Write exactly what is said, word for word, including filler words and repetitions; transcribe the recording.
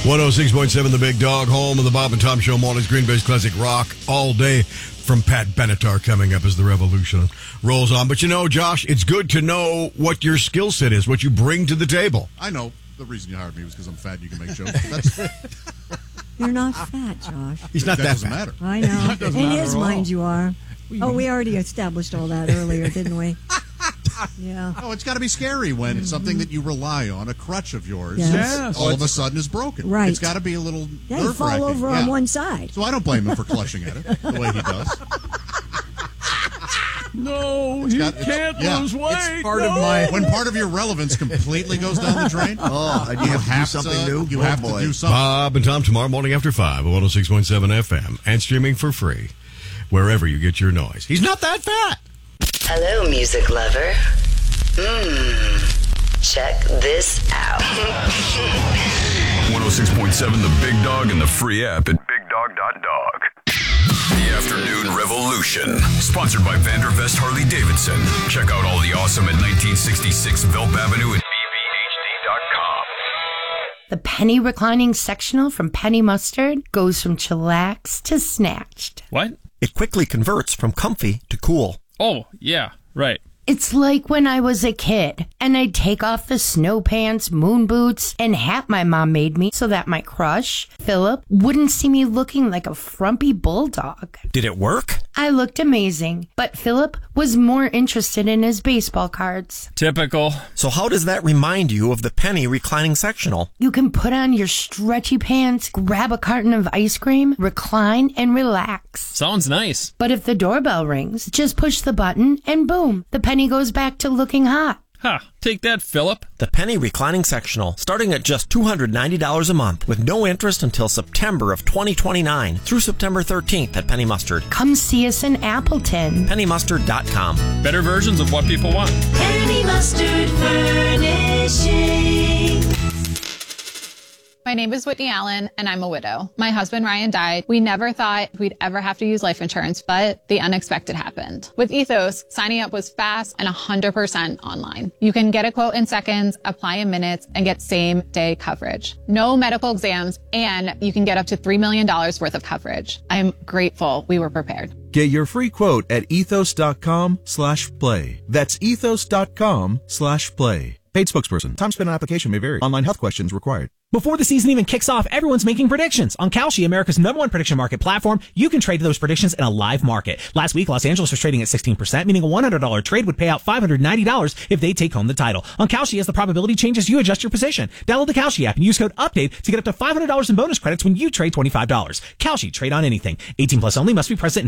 one oh six point seven The Big Dog, home of the Bob and Tom Show mornings, Green Bay's classic rock all day. From Pat Benatar coming up as the revolution rolls on. But you know, Josh, it's good to know what your skill set is, what you bring to the table. I know. The reason you hired me was because I'm fat and you can make jokes. That's You're not fat, Josh. He's not that, that doesn't fat. matter. I know. In matter his at all. mind, you are. Oh, we already established all that earlier, didn't we? Yeah. Oh, it's got to be scary when mm-hmm. something that you rely on, a crutch of yours, Yes. Yes. all of a sudden is broken. Right. It's got to be a little Yeah, you fall nerve-wracking. over yeah. on one side. So I don't blame him for clutching at it the way he does. No, It's he got- it's- can't yeah. lose weight. It's part no. of my. When part of your relevance completely goes down the drain, Oh, and you have to do something to, new? You Oh, have boy. to do something. Bob and Tom tomorrow morning after five at one oh six point seven F M and streaming for free wherever you get your noise. He's not that fat. Hello, music lover. Mmm. Check this out. one oh six point seven The Big Dog and the free app at big dog dot dog. The Afternoon Revolution, sponsored by Vandervest Harley Davidson. Check out all the awesome at nineteen sixty-six Velp Avenue at b v h d dot com. The penny reclining sectional from Penny Mustard goes from chillaxed to snatched. What? It quickly converts from comfy to cool. Oh, yeah, right. It's like when I was a kid and I'd take off the snow pants, moon boots, and hat my mom made me so that my crush, Philip, wouldn't see me looking like a frumpy bulldog. Did it work? I looked amazing, but Philip was more interested in his baseball cards. Typical. So how does that remind you of the penny reclining sectional? You can put on your stretchy pants, grab a carton of ice cream, recline, and relax. Sounds nice. But if the doorbell rings, just push the button and boom, the penny goes back to looking hot. Ha, take that, Philip. The penny reclining sectional, starting at just two hundred ninety dollars a month with no interest until September of twenty twenty-nine through September thirteenth at Penny Mustard. Come see us in Appleton. penny mustard dot com. Better versions of what people want. Penny Mustard Furnishing. My name is Whitney Allen, and I'm a widow. My husband, Ryan, died. We never thought we'd ever have to use life insurance, but the unexpected happened. With Ethos, signing up was fast and one hundred percent online. You can get a quote in seconds, apply in minutes, and get same-day coverage. No medical exams, and you can get up to three million dollars worth of coverage. I'm grateful we were prepared. Get your free quote at ethos.com slash play. That's ethos.com slash play. Paid spokesperson. Time spent on application may vary. Online health questions required. Before the season even kicks off, everyone's making predictions. On Kalshi, America's number one prediction market platform, you can trade those predictions in a live market. Last week, Los Angeles was trading at sixteen percent, meaning a one hundred dollars trade would pay out five hundred ninety dollars if they take home the title. On Kalshi, as the probability changes, you adjust your position. Download the Kalshi app and use code UPDATE to get up to five hundred dollars in bonus credits when you trade twenty-five dollars. Kalshi, trade on anything. eighteen plus only, must be present in